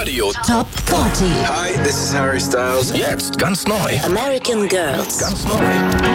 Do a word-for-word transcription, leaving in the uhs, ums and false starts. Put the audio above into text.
Radio. Top vierzig. Hi, this is Harry Styles. Jetzt ganz neu. American Girls. Ganz neu.